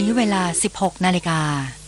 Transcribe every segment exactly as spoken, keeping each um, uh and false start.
นี้เวลา สิบหกนาฬิกา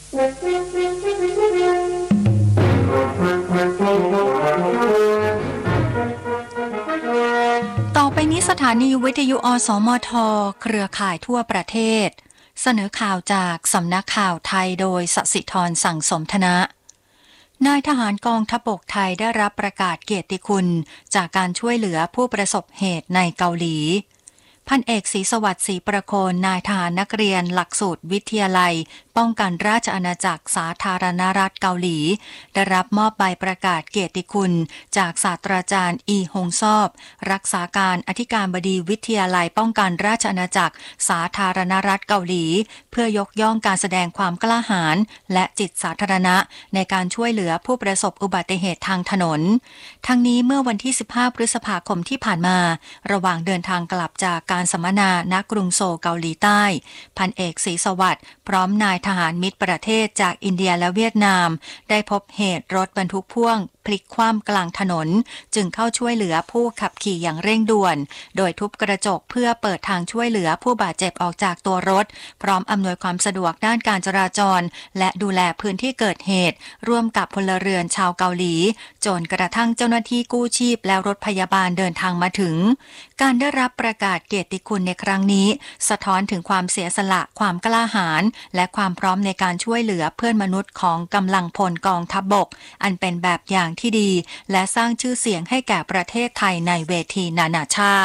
ต่อไปนี้สถานีวิทยุอสมทเครือข่ายทั่วประเทศเสนอข่าวจากสำนักข่าวไทยโดยสศิธรสั่งสมธนะนายทหารกองทัพบกไทยได้รับประกาศเกียรติคุณจากการช่วยเหลือผู้ประสบเหตุในเกาหลีพันเอกศรีสวัสดิ์ศรีประโคนนายทหารนักเรียนหลักสูตรวิทยาลัยป้องกันราชอาณาจักรสาธารณรัฐเกาหลีได้รับมอบใบประกาศเกียรติคุณจากศาสตราจารย์อีฮงซอบรักษาการอธิการบดีวิทยาลัยป้องกันราชอาณาจักรสาธารณรัฐเกาหลีเพื่อยกย่องการแสดงความกล้าหาญและจิตสาธารณะในการช่วยเหลือผู้ประสบอุบัติเหตุทางถนนทั้งนี้เมื่อวันที่สิบห้าพฤษภาคมที่ผ่านมาระหว่างเดินทางกลับจากการสัมมนาณกรุงโซลเกาหลีใต้พันเอกศรีสวัสดิ์พร้อมนายทหารมิตรประเทศจากอินเดียและเวียดนามได้พบเหตุรถบรรทุกพ่วงพลิกคว่ำกลางถนนจึงเข้าช่วยเหลือผู้ขับขี่อย่างเร่งด่วนโดยทุบกระจกเพื่อเปิดทางช่วยเหลือผู้บาดเจ็บออกจากตัวรถพร้อมอำนวยความสะดวกด้านการจราจรและดูแลพื้นที่เกิดเหตุร่วมกับพลเรือนชาวเกาหลีจนกระทั่งเจ้าหน้าที่กู้ชีพและรถพยาบาลเดินทางมาถึงการได้รับประกาศเกียรติคุณในครั้งนี้สะท้อนถึงความเสียสละความกล้าหาญและความพร้อมในการช่วยเหลือเพื่อนมนุษย์ของกำลังพลกองทัพบกอันเป็นแบบอย่างที่ดีและสร้างชื่อเสียงให้แก่ประเทศไทยในเวทีนานาชาติ